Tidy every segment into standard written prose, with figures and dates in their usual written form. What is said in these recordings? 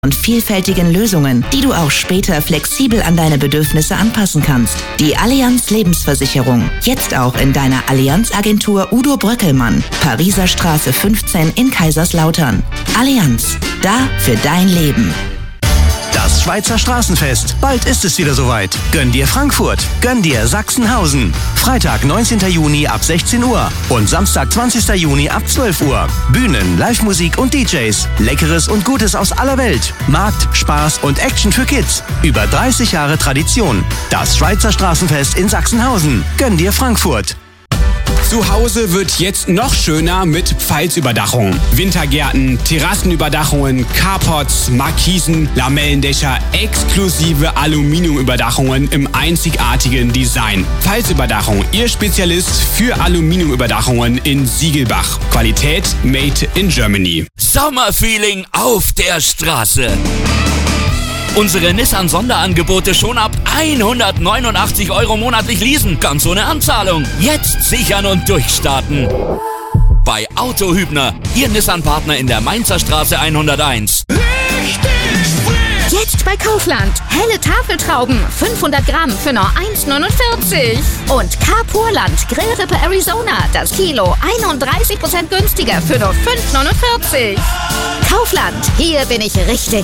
und vielfältigen Lösungen, die du auch später flexibel an deine Bedürfnisse anpassen kannst. Die Allianz Lebensversicherung. Jetzt auch in deiner Allianz-Agentur Udo Bröckelmann. Pariser Straße 15 in Kaiserslautern. Allianz. Da für dein Leben. Das Schweizer Straßenfest. Bald ist es wieder soweit. Gönn dir Frankfurt. Gönn dir Sachsenhausen. Freitag, 19. Juni ab 16 Uhr und Samstag, 20. Juni ab 12 Uhr. Bühnen, Live-Musik und DJs. Leckeres und Gutes aus aller Welt. Markt, Spaß und Action für Kids. Über 30 Jahre Tradition. Das Schweizer Straßenfest in Sachsenhausen. Gönn dir Frankfurt. Zu Hause wird jetzt noch schöner mit Pfalzüberdachung. Wintergärten, Terrassenüberdachungen, Carports, Markisen, Lamellendächer, exklusive Aluminiumüberdachungen im einzigartigen Design. Pfalzüberdachung, Ihr Spezialist für Aluminiumüberdachungen in Siegelbach. Qualität made in Germany. Sommerfeeling auf der Straße. Unsere Nissan-Sonderangebote schon ab 189 € monatlich leasen. Ganz ohne Anzahlung. Jetzt sichern und durchstarten. Bei Autohübner, Ihr Nissan-Partner in der Mainzer Straße 101. Jetzt bei Kaufland. Helle Tafeltrauben, 500 Gramm für nur 1,49. Und Carpurland Grillrippe Arizona, das Kilo 31% günstiger für nur 5,49. Kaufland, hier bin ich richtig.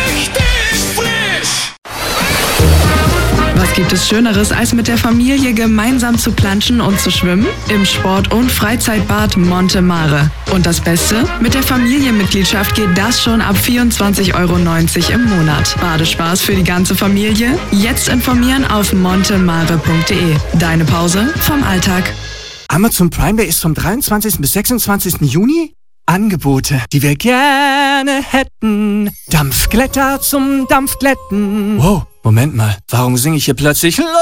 Was gibt es Schöneres, als mit der Familie gemeinsam zu planschen und zu schwimmen? Im Sport- und Freizeitbad Monte Mare. Und das Beste? Mit der Familienmitgliedschaft geht das schon ab 24,90 € im Monat. Badespaß für die ganze Familie? Jetzt informieren auf montemare.de. Deine Pause vom Alltag. Amazon Prime Day ist vom 23. bis 26. Juni? Angebote, die wir gerne hätten. Dampfglätter zum Dampfglätten. Wow, Moment mal, warum singe ich hier plötzlich